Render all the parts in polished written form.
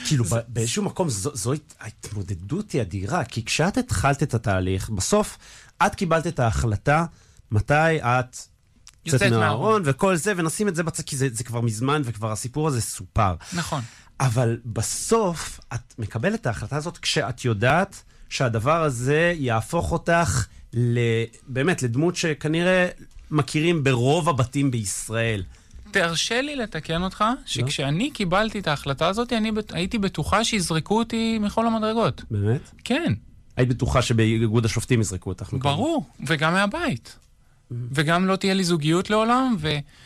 כאילו, באיזשהו מקום, זו ההתמודדות היא אדירה, כי כשאת התחלת את התהליך, בסוף, את קיבלת את ההחלטה, מתי את יוצאת מהארון, וכל זה, ונשים את זה בצד, כי זה כבר מזמן, וכבר הסיפור הזה סופר. נכון. אבל בסוף, את מקבלת את ההחלטה הזאת, כשאת יודעת שהדבר הזה יהפוך אותך, באמת, לדמות שכנראה מכירים ברוב הבתים בישראל. תרשה לי לתקן אותך, שכשאני קיבלתי את ההחלטה הזאת, אני הייתי בטוחה שיזרקו אותי מכל המדרגות. באמת? כן. היית בטוחה שבאיגוד השופטים יזרקו אותך? ברור, וגם מהבית. וגם לא תהיה לי זוגיות לעולם,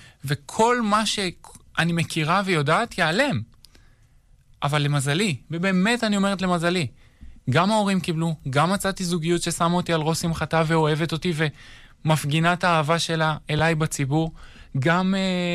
וכל מה שאני מכירה ויודעת ייעלם. אבל למזלי, ובאמת אני אומרת למזלי, גם ההורים קיבלו, גם מצאתי זוגיות ששמה אותי על ראש שמחתה ואוהבת אותי ומפגינה את האהבה שלה אליי בציבור, גם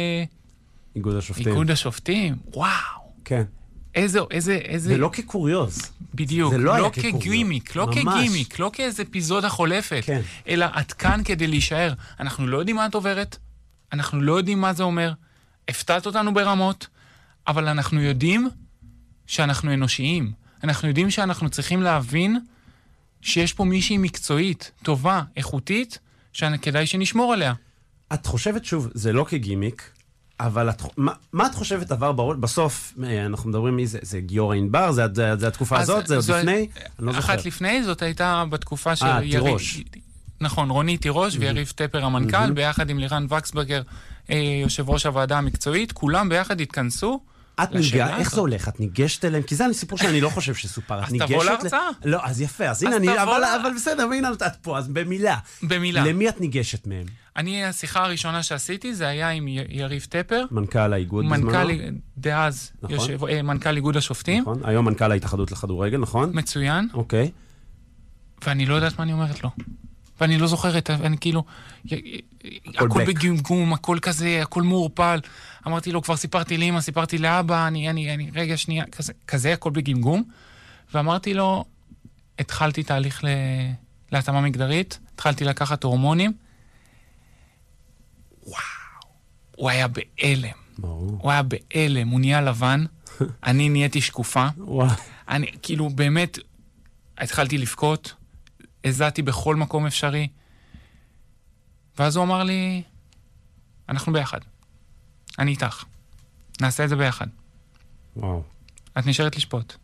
איגוד השופטים. איגוד השופטים, וואו. כן. איזה... זה לא כקוריוז. בדיוק. לא כגימיק, לא כגימיק, לא כאיזה אפיזודה חולפת, כן. אלא את כאן כדי להישאר. אנחנו לא יודעים מה את עוברת, אנחנו לא יודעים מה זה אומר, הפתעת אותנו ברמות, אבל אנחנו יודעים שאנחנו אנושיים. אנחנו יודעים שאנחנו צריכים להבין שיש פה מישהי מקצועית, טובה, איכותית, שכדאי שנשמור עליה. את חושבת, שוב, זה לא כגימיק, אבל מה את חושבת עבר בראש? בסוף, אנחנו מדברים מי זה? זה גיורא ענבר? זה התקופה הזאת? זה עוד לפני? אחת לפני, זאת הייתה בתקופה של תירוש. נכון, רוני תירוש ויריב טפר המנכ"ל, ביחד עם לירן וקסברגר, יושב ראש הוועדה המקצועית, כולם ביחד התכנסו. איך זה הולך? את ניגשת אליהם? כי זה סיפור שאני לא חושב שסופר. אז תבוא להרצאה. לא, אז יפה. אז הנה, אבל בסדר, והנה את פה, אז במילה. במילה. למי את ניגשת מהם? השיחה הראשונה שעשיתי, זה היה עם יריב טפר. מנכ"ל האיגוד בזמנו. מנכ"ל דאז, מנכ"ל איגוד השופטים. נכון, היום מנכ"ל ההתאחדות לכדורגל, נכון? מצוין. אוקיי. ואני לא יודעת מה אני אומרת לו. ואני לא זוכרת, אני כאילו, הכל בגמגום, הכל כזה, הכל מעורפל. אמרתי לו, כבר סיפרתי לאמא, סיפרתי לאבא, רגע שנייה, כזה, הכל בגמגום. ואמרתי לו, התחלתי תהליך להתאמה מגדרית, התחלתי לקחת הורמונים. וואו, הוא היה באלם. הוא היה באלם, הוא נהיה לבן, אני נהייתי שקופה. אני, כאילו, באמת, התחלתי לבכות, הזעתי בכל מקום אפשרי. ואז הוא אמר לי, אנחנו ביחד. אני איתך. נעשה את זה ביחד. וואו. את נשארת לשפוט.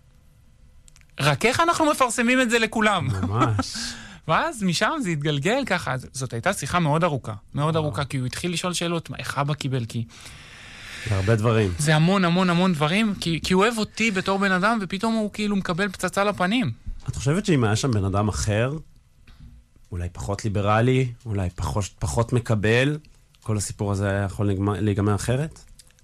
רק איך אנחנו מפרסמים את זה לכולם? ממש. ואז משם זה התגלגל ככה. זאת הייתה שיחה מאוד ארוכה. מאוד ארוכה, כי הוא התחיל לשאול שאלות, איך אבא קיבל? כי... זה הרבה דברים. זה המון המון המון דברים, כי הוא אוהב אותי בתור בן אדם, ופתאום הוא כאילו מקבל פצצה לפנים. את חושבת שאם היה שם בן אדם אחר, אולי פחות ליברלי, אולי פחות מקבל, כל הסיפור הזה היה יכול להיגמר אחרת?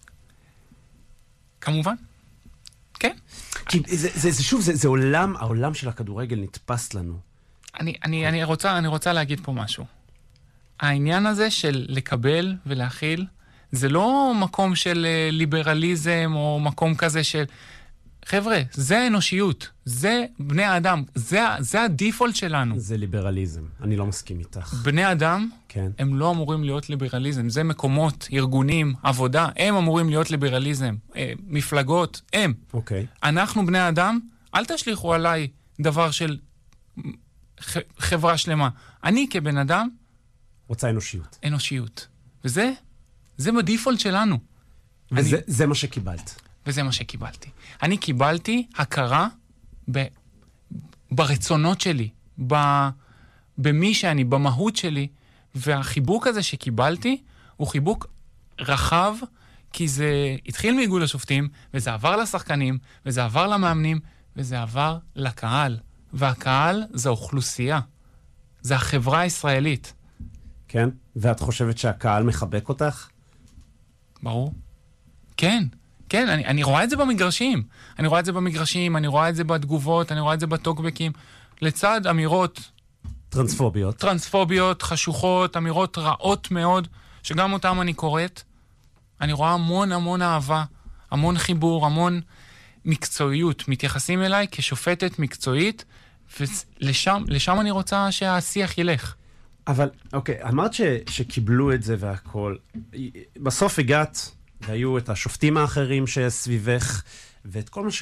כמובן. כן. כי זה שוב, זה עולם, העולם של הכדורגל נתפס לנו. אני רוצה להגיד פה משהו. העניין הזה של לקבל ולהכיל, זה לא מקום של ליברליזם או מקום כזה של... חבר'ה, זה אנושיות, זה בני האדם, זה הדיפולט שלנו. זה ליברליזם, אני לא מסכים איתך. בני אדם, כן. הם לא אמורים להיות ליברליזם, זה מקומות, ארגונים, עבודה, הם אמורים להיות ליברליזם, מפלגות, הם. אוקיי. אנחנו בני אדם, אל תשליחו עליי דבר של חברה שלמה. אני כבן אדם... רוצה אנושיות. אנושיות. וזה בדיפולט שלנו. וזה מה שקיבלת. וזה מה שקיבלתי. אני קיבלתי הכרה ברצונות שלי, במי שאני, במהות שלי, והחיבוק הזה שקיבלתי הוא חיבוק רחב, כי זה התחיל מאיגוד השופטים, וזה עבר לשחקנים, וזה עבר למאמנים, וזה עבר לקהל. והקהל זה אוכלוסייה. זה החברה הישראלית. כן? ואת חושבת שהקהל מחבק אותך? ברור. כן. כן, אני רואה את זה במגרשים. אני רואה את זה בתגובות, אני רואה את זה בטוקבקים. לצד אמירות... טרנספוביות, חשוכות, אמירות רעות מאוד, שגם אותם אני קוראת. אני רואה המון המון אהבה, המון חיבור, המון מקצועיות. מתייחסים אליי כשופטת מקצועית, ולשם אני רוצה שהשיח ילך. אבל, אוקיי, אמרת שקיבלו את זה והכל. בסוף הגעת... והיו את השופטים האחרים שסביבך, ואת כל מה